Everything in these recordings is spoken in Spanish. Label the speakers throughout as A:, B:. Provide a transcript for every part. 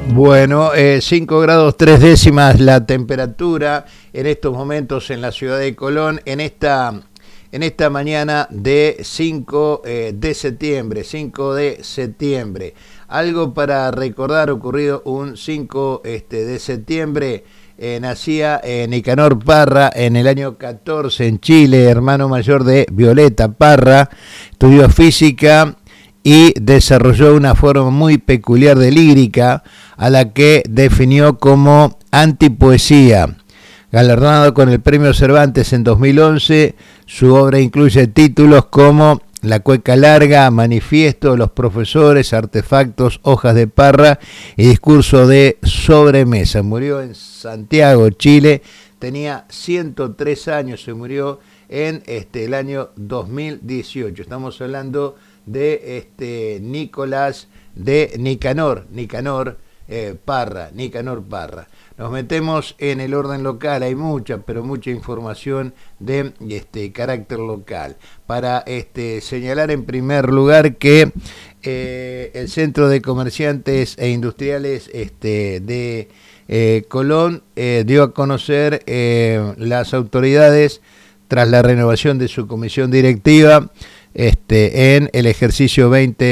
A: Bueno, 5 grados 3 décimas la temperatura en estos momentos en la ciudad de Colón, en esta mañana de 5 de septiembre. Algo para recordar ocurrido un 5 de septiembre. Nacía Nicanor Parra en el año 14 en Chile, hermano mayor de Violeta Parra. Estudió física y desarrolló una forma muy peculiar de lírica a la que definió como antipoesía. Galardonado con el Premio Cervantes en 2011, su obra incluye títulos como La cueca larga, Manifiesto, Los profesores, Artefactos, Hojas de Parra y Discurso de sobremesa. Murió en Santiago, Chile, tenía 103 años, se murió en el año 2018. Estamos hablando de Nicolás de Nicanor Parra. Nos metemos en el orden local, hay mucha información de carácter local. Para señalar en primer lugar que el Centro de Comerciantes e Industriales de Colón dio a conocer las autoridades tras la renovación de su comisión directiva en el ejercicio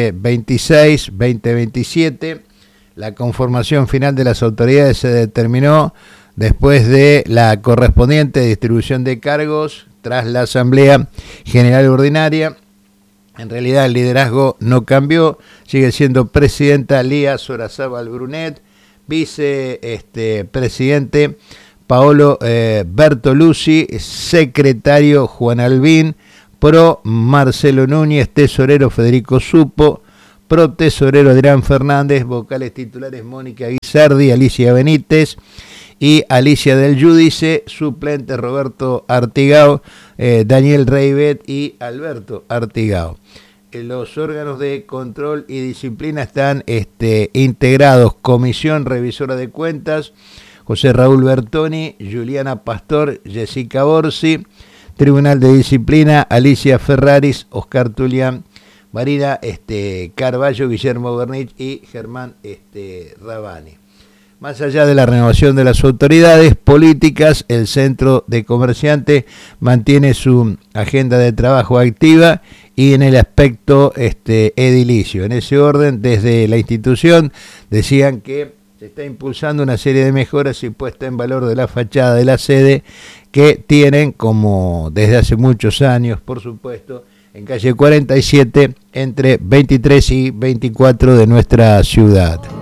A: 2026-2027. La conformación final de las autoridades se determinó después de la correspondiente distribución de cargos tras la Asamblea General Ordinaria. En realidad el liderazgo no cambió, sigue siendo presidenta Lía Sorazábal Brunet, vicepresidente Paolo Bertolucci, secretario Juan Albín, pro Marcelo Núñez, tesorero Federico Supo, pro tesorero Adrián Fernández, vocales titulares Mónica Guisardi, Alicia Benítez y Alicia del Giudice, suplentes Roberto Artigao, Daniel Reibet y Alberto Artigao. Los órganos de control y disciplina están integrados: Comisión Revisora de Cuentas, José Raúl Bertoni, Juliana Pastor, Jessica Borsi; Tribunal de Disciplina, Alicia Ferraris, Oscar Tulián, Marina Carballo, Guillermo Bernich y Germán Rabani. Más allá de la renovación de las autoridades políticas, el Centro de Comerciantes mantiene su agenda de trabajo activa y en el aspecto edilicio. En ese orden, desde la institución decían que se está impulsando una serie de mejoras y puesta en valor de la fachada de la sede que tienen, como desde hace muchos años, por supuesto, en calle 47, entre 23 y 24 de nuestra ciudad.